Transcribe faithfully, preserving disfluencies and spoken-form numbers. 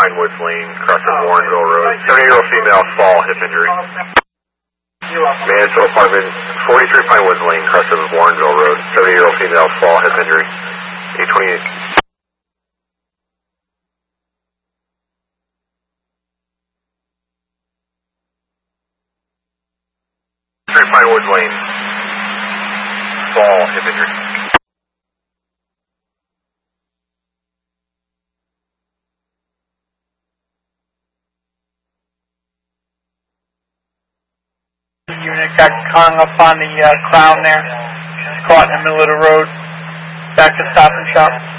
Pine Woods Lane, crossing Warrenville Road. seventy-year-old female, fall, hip injury. Manitoba Apartment, forty-three Pine Woods Lane, crossing Warrenville Road. seventy-year-old female, fall, hip injury. eight twenty-eight. three Pine Woods Lane, fall, hip injury. Unit got hung up on the uh, crown there, caught in the middle of the road, back to Stop and Shop.